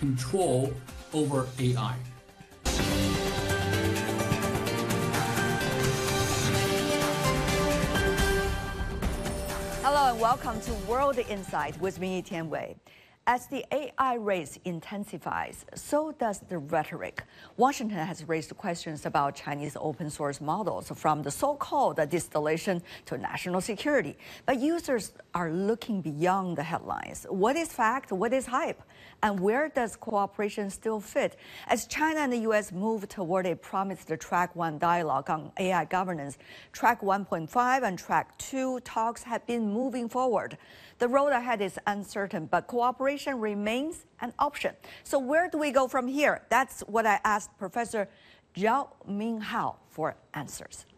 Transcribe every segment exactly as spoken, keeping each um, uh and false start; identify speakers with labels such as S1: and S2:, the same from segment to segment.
S1: control over A I.
S2: Hello and welcome to World Insight with me, Tian Wei. As the A I race intensifies, so does the rhetoric. Washington has raised questions about Chinese open source models, from the so-called distillation to national security. But users are looking beyond the headlines. What is fact? What is hype? And where does cooperation still fit? As China and the U S move toward a promised Track one dialogue on A I governance, Track one point five and Track two talks have been moving forward. The road ahead is uncertain, but cooperation remains an option. So where do we go from here? That's what I asked Professor Zhao Minghao for answers.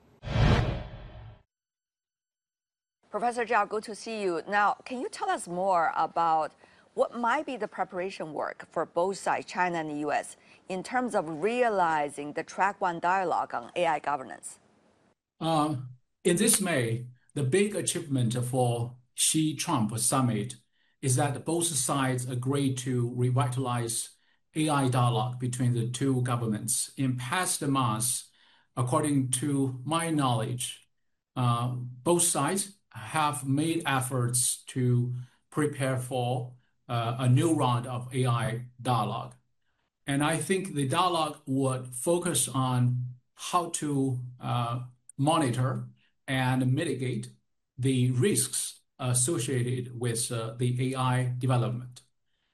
S2: Professor Zhao, good to see you. Now, can you tell us more about what might be the preparation work for both sides, China and the U S, in terms of realizing the Track one dialogue on A I governance?
S1: Uh, in this May, the big achievement for Xi-Trump summit is that both sides agreed to revitalize A I dialogue between the two governments. In past months, according to my knowledge, uh, both sides have made efforts to prepare for uh, a new round of A I dialogue. And I think the dialogue would focus on how to uh, monitor and mitigate the risks associated with uh, the A I development.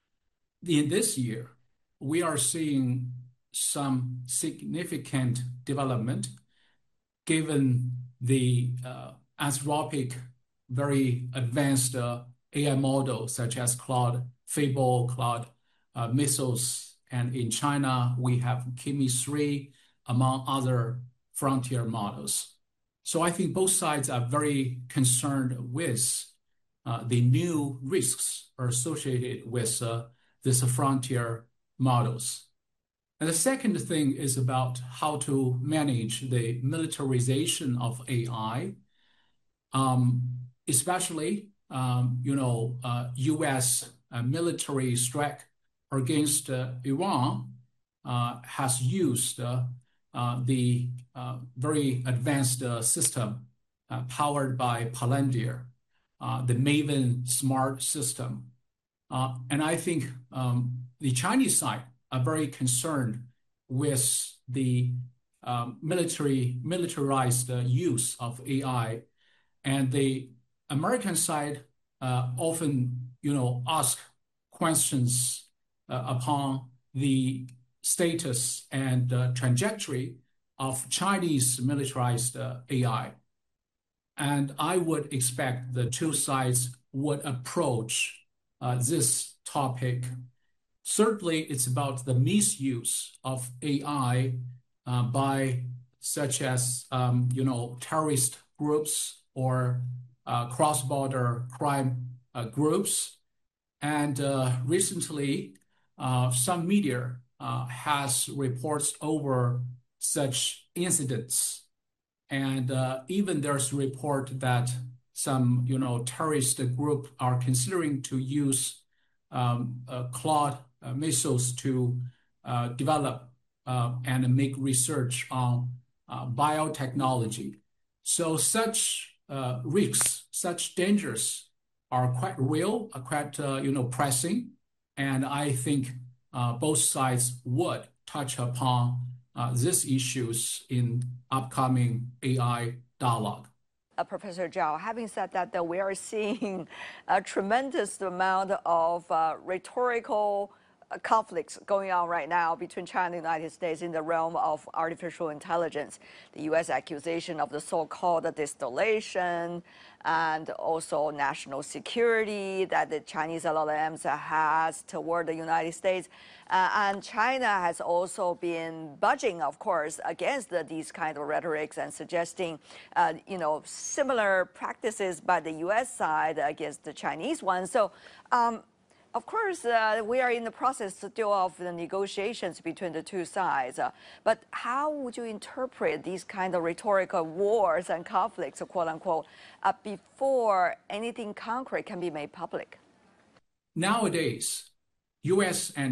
S1: In this year, we are seeing some significant development given the uh, Anthropic very advanced uh, A I models such as Claude, Fable, Claude, uh, Mythos, and in China, we have Kimi three, among other frontier models. So I think both sides are very concerned with Uh, the new risks are associated with uh, these frontier models. And the second thing is about how to manage the militarization of A I, um, especially, um, you know, uh, U S uh, military strike against uh, Iran uh, has used uh, uh, the uh, very advanced uh, system uh, powered by Palantir. Uh, the Maven smart system. Uh, and I think um, the Chinese side are very concerned with the um, military, militarized uh, use of A I. And the American side uh, often, you know, ask questions uh, upon the status and uh, trajectory of Chinese militarized uh, A I. And I would expect the two sides would approach uh, this topic. Certainly, it's about the misuse of A I uh, by such as, um, you know, terrorist groups or uh, cross-border crime uh, groups. And uh, recently, uh, some media uh, has reports over such incidents. And uh, even there's a report that some, you know, terrorist group are considering to use um, uh, Claude uh, Mythos to uh, develop uh, and make research on uh, biotechnology. So such uh, risks, such dangers are quite real, are quite, uh, you know, pressing. And I think uh, both sides would touch upon Uh, these issues in upcoming A I dialogue.
S2: Uh, Professor Zhao, having said that, though, we are seeing a tremendous amount of uh, rhetorical uh, conflicts going on right now between China and the United States in the realm of artificial intelligence. The U S accusation of the so-called distillation and also national security that the Chinese L L Ms has toward the United States. Uh, and China has also been budging, of course, against the, these kind of rhetorics and suggesting, uh, you know, similar practices by the U S side against the Chinese ones. So, um, of course, uh, we are in the process still of the negotiations between the two sides. Uh, but how would you interpret these kind of rhetorical wars and conflicts, quote unquote, uh, before anything concrete can be made public?
S1: Nowadays, U S and